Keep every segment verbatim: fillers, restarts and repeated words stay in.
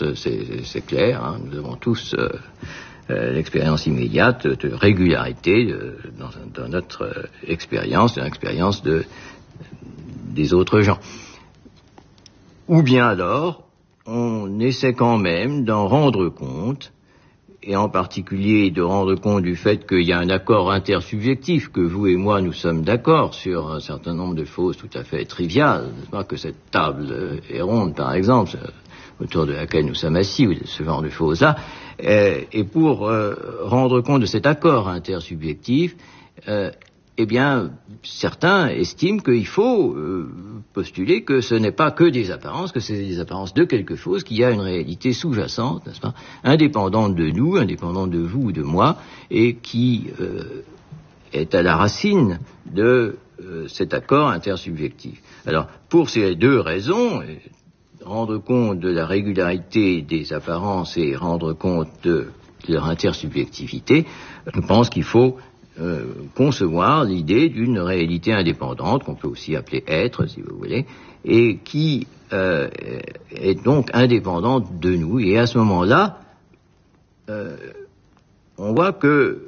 c'est clair, hein, nous avons tous euh, euh, l'expérience immédiate de régularité euh, dans, dans notre euh, expérience, dans l'expérience de, des autres gens. Ou bien alors, on essaie quand même d'en rendre compte, et en particulier de rendre compte du fait qu'il y a un accord intersubjectif, que vous et moi nous sommes d'accord sur un certain nombre de choses tout à fait triviales, n'est-ce pas, que cette table est ronde par exemple, autour de laquelle nous sommes assis, ou ce genre de choses-là, euh, et pour euh, rendre compte de cet accord intersubjectif, euh, eh bien, certains estiment qu'il faut euh, postuler que ce n'est pas que des apparences, que c'est des apparences de quelque chose, qu'il y a une réalité sous-jacente, n'est-ce pas, indépendante de nous, indépendante de vous ou de moi, et qui euh, est à la racine de euh, cet accord intersubjectif. Alors, pour ces deux raisons, rendre compte de la régularité des apparences et rendre compte de leur intersubjectivité, je pense qu'il faut Euh, concevoir l'idée d'une réalité indépendante, qu'on peut aussi appeler être, si vous voulez, et qui euh, est donc indépendante de nous. Et à ce moment-là, euh, on voit que,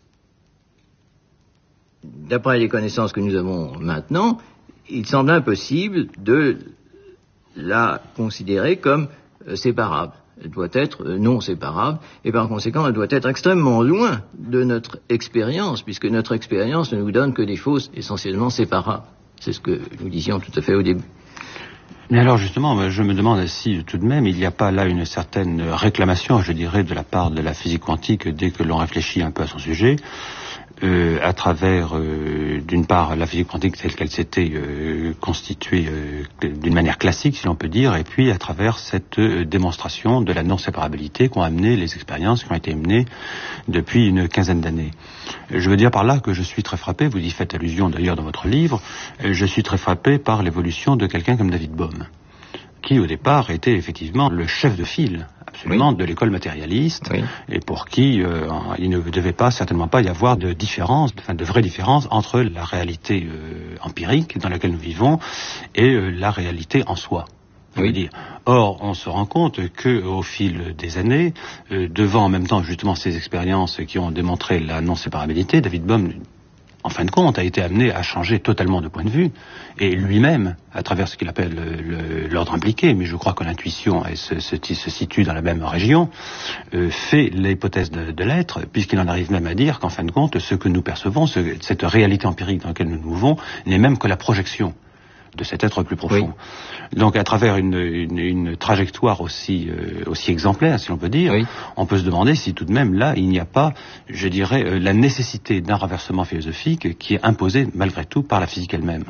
d'après les connaissances que nous avons maintenant, il semble impossible de la considérer comme euh, séparable. Elle doit être non séparable, et par conséquent, elle doit être extrêmement loin de notre expérience, puisque notre expérience ne nous donne que des choses essentiellement séparables. C'est ce que nous disions tout à fait au début. Mais alors justement, je me demande si tout de même il n'y a pas là une certaine réclamation, je dirais, de la part de la physique quantique dès que l'on réfléchit un peu à son sujet, euh, à travers, euh, d'une part, la physique quantique telle qu'elle s'était euh, constituée euh, d'une manière classique, si l'on peut dire, et puis à travers cette euh, démonstration de la non-séparabilité qu'ont amené les expériences qui ont été menées depuis une quinzaine d'années. Je veux dire par là que je suis très frappé, vous y faites allusion d'ailleurs dans votre livre, je suis très frappé par l'évolution de quelqu'un comme David Bohm, qui au départ était effectivement le chef de file absolument oui. de l'école matérialiste, oui. et pour qui euh, il ne devait pas certainement pas y avoir de différence, enfin de vraie différence entre la réalité euh, empirique dans laquelle nous vivons et euh, la réalité en soi. Oui. Dire. Or, on se rend compte que, au fil des années, euh, devant en même temps justement ces expériences qui ont démontré la non-séparabilité, David Bohm, en fin de compte, a été amené à changer totalement de point de vue, et lui-même, à travers ce qu'il appelle le, le, l'ordre impliqué, mais je crois que l'intuition se, se, se situe dans la même région, euh, fait l'hypothèse de, de l'être, puisqu'il en arrive même à dire qu'en fin de compte, ce que nous percevons, ce, cette réalité empirique dans laquelle nous nous mouvons, n'est même que la projection de cet être plus profond. Oui. Donc à travers une, une, une trajectoire aussi, euh, aussi exemplaire, si l'on peut dire, oui. on peut se demander si tout de même là, il n'y a pas, je dirais, euh, la nécessité d'un renversement philosophique qui est imposé malgré tout par la physique elle-même.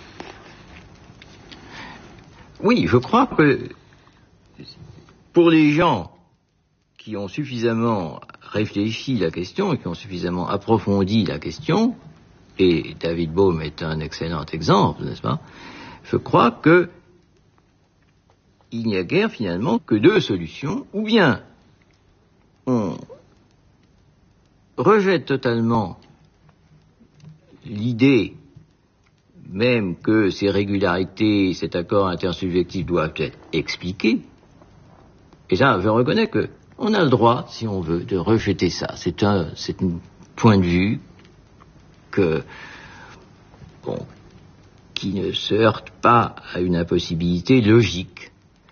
Oui, je crois que pour les gens qui ont suffisamment réfléchi la question et qui ont suffisamment approfondi la question, et David Bohm est un excellent exemple, n'est-ce pas? Je crois que il n'y a guère finalement que deux solutions. Ou bien on rejette totalement l'idée même que ces régularités, cet accord intersubjectif doivent être expliqués. Et ça, je reconnais que on a le droit, si on veut, de rejeter ça. C'est un, c'est un point de vue que, bon, qui ne se heurte pas à une impossibilité logique.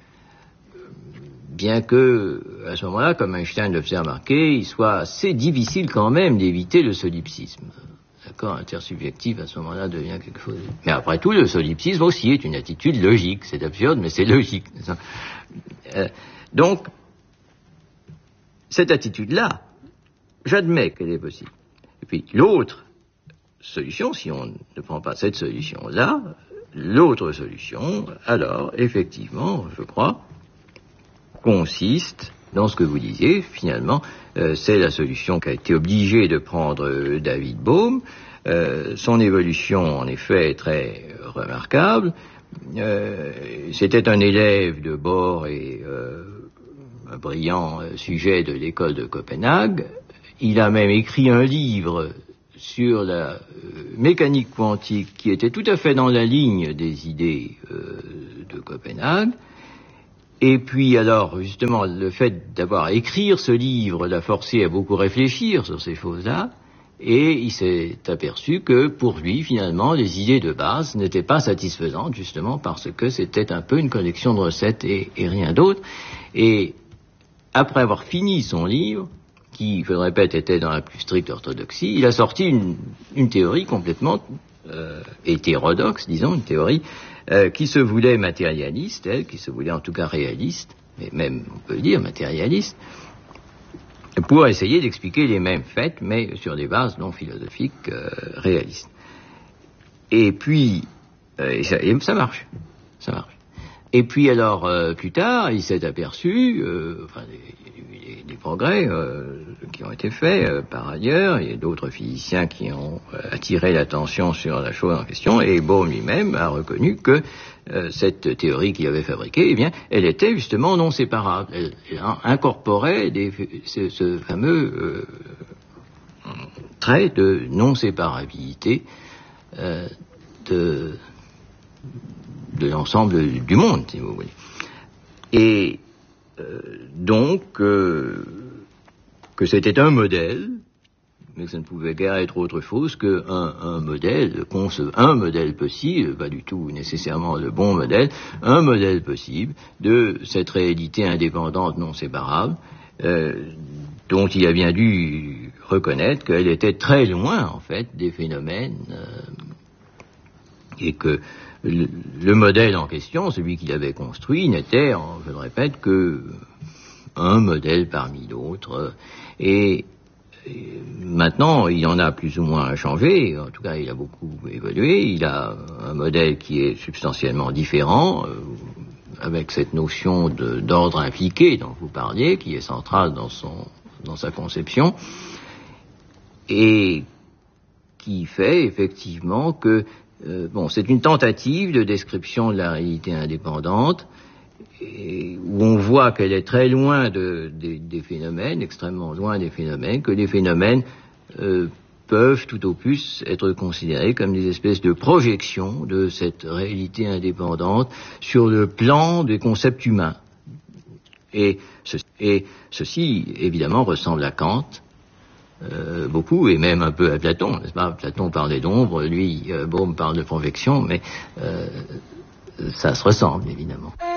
Bien que, à ce moment-là, comme Einstein le faisait remarquer, il soit assez difficile quand même d'éviter le solipsisme. L'accord intersubjectif, à ce moment-là, devient quelque chose... Mais après tout, le solipsisme aussi est une attitude logique. C'est absurde, mais c'est logique. Euh, donc, cette attitude-là, j'admets qu'elle est possible. Et puis, l'autre solution, si on ne prend pas cette solution-là, l'autre solution, alors, effectivement, je crois, consiste dans ce que vous disiez, finalement, euh, c'est la solution qu'a été obligé de prendre euh, David Bohm. Euh, son évolution, en effet, est très euh, remarquable. Euh, c'était un élève de Bohr et euh, un brillant euh, sujet de l'école de Copenhague. Il a même écrit un livre sur la euh, mécanique quantique qui était tout à fait dans la ligne des idées euh, de Copenhague. Et puis alors, justement, le fait d'avoir à écrire ce livre l'a forcé à beaucoup réfléchir sur ces choses-là, et il s'est aperçu que pour lui, finalement, les idées de base n'étaient pas satisfaisantes, justement parce que c'était un peu une collection de recettes et, et rien d'autre. Et après avoir fini son livre, qui, je le répète, était dans la plus stricte orthodoxie, il a sorti une, une théorie complètement euh, hétérodoxe, disons, une théorie euh, qui se voulait matérialiste, elle, qui se voulait en tout cas réaliste, mais même, on peut le dire, matérialiste, pour essayer d'expliquer les mêmes faits, mais sur des bases non philosophiques euh, réalistes. Et puis, euh, et ça, et ça marche, ça marche. Et puis alors, euh, plus tard, il s'est aperçu, euh, enfin, des, des progrès euh, qui ont été faits euh, par ailleurs, il y a d'autres physiciens qui ont euh, attiré l'attention sur la chose en question, et Bohm lui-même a reconnu que euh, cette théorie qu'il avait fabriquée, eh bien, elle était justement non séparable. Elle, elle incorporait des, ce, ce fameux euh, trait de non-séparabilité euh, de... de l'ensemble du monde, si vous voulez. Et euh, donc, euh, que c'était un modèle, mais que ça ne pouvait guère être autre chose qu'un un modèle, un modèle possible, pas du tout nécessairement le bon modèle, un modèle possible de cette réalité indépendante non séparable, euh, dont il a bien dû reconnaître qu'elle était très loin, en fait, des phénomènes, euh, et que Le, le modèle en question, celui qu'il avait construit, n'était, je le répète, que un modèle parmi d'autres. Et, et maintenant, il en a plus ou moins changé. En tout cas, il a beaucoup évolué. Il a un modèle qui est substantiellement différent, euh, avec cette notion de, d'ordre impliqué dont vous parliez, qui est centrale dans son, dans sa conception, et qui fait effectivement que Euh, bon, c'est une tentative de description de la réalité indépendante, et où on voit qu'elle est très loin de, de, des phénomènes, extrêmement loin des phénomènes, que les phénomènes euh, peuvent tout au plus être considérés comme des espèces de projections de cette réalité indépendante sur le plan des concepts humains. Et, ce, et ceci, évidemment, ressemble à Kant, Euh, beaucoup, et même un peu à Platon, n'est-ce pas? Platon parlait d'ombre, lui, euh, Bohm parle de projection, mais euh, ça se ressemble, évidemment.